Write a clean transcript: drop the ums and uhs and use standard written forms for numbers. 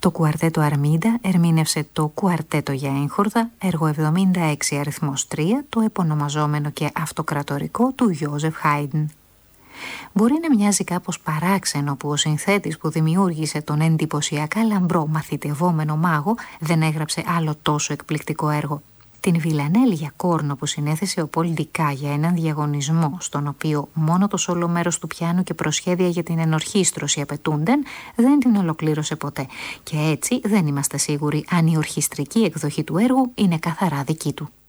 Το κουαρτέτο Αρμίντα ερμήνευσε το κουαρτέτο για έγχορδα, έργο 76 αριθμός 3, το επωνομαζόμενο και αυτοκρατορικό του Γιόζεφ Χάιντν. Μπορεί να μοιάζει κάπως παράξενο που ο συνθέτης που δημιούργησε τον εντυπωσιακά λαμπρό μαθητευόμενο μάγο δεν έγραψε άλλο τόσο εκπληκτικό έργο. Την Βιλανέλ για κόρνο που συνέθεσε ο Πολ Ντικά για έναν διαγωνισμό, στον οποίο μόνο το σόλο μέρος του πιάνου και προσχέδια για την ενορχήστρωση απαιτούνταν, δεν την ολοκλήρωσε ποτέ. Και έτσι δεν είμαστε σίγουροι αν η ορχιστρική εκδοχή του έργου είναι καθαρά δική του.